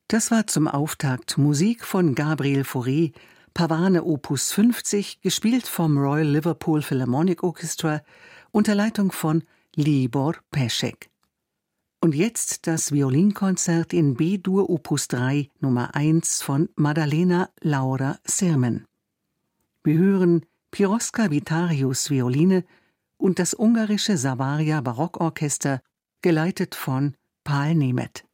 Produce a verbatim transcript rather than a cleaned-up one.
Das war zum Auftakt Musik von Gabriel Fauré, Pavane Opus fünfzig, gespielt vom Royal Liverpool Philharmonic Orchestra unter Leitung von Libor Peschek. Und jetzt das Violinkonzert in B-Dur Opus drei Nummer eins von Maddalena Laura Sirmen. Wir hören Piroska Vitarius Violine und das ungarische Savaria Barockorchester, geleitet von Pál Németh.